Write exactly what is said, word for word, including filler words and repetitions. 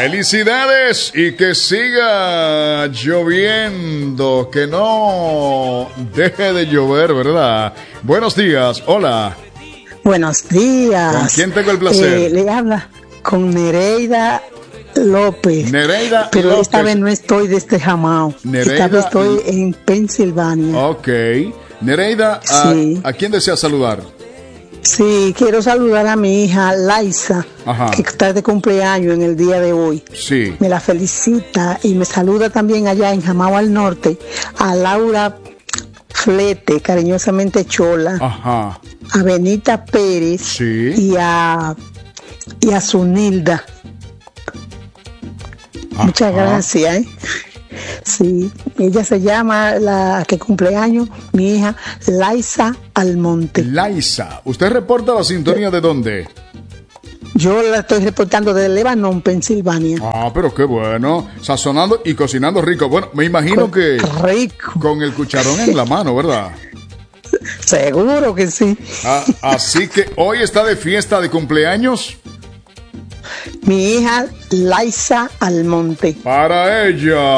Felicidades y que siga lloviendo, que no deje de llover, ¿verdad? Buenos días, hola. Buenos días. ¿Con quién tengo el placer? Eh, le habla con Nereida López. Nereida Pero López. esta vez no estoy desde Jamao. Nereida Esta vez estoy en Pensilvania. Ok. Nereida, ¿a, Sí. ¿a quién desea saludar? Sí, quiero saludar a mi hija Laisa, Ajá. que está de cumpleaños en el día de hoy. Sí. Me la felicita y me saluda también allá en Jamao al Norte a Laura Flete, cariñosamente Chola, Ajá. a Benita Pérez Sí. y a y a Zunilda. Ajá. Muchas gracias, ¿eh? Sí, ella se llama, la que cumpleaños, mi hija Laisa Almonte. Laisa, ¿usted reporta la sintonía de dónde? Yo la estoy reportando de Lebanon, Pensilvania. Ah, pero qué bueno. Sazonando y cocinando rico. Bueno, me imagino que Rico. con el cucharón en la mano, ¿verdad? Seguro que sí. Ah, así que hoy está de fiesta de cumpleaños. Mi hija Laisa Almonte. Para ella.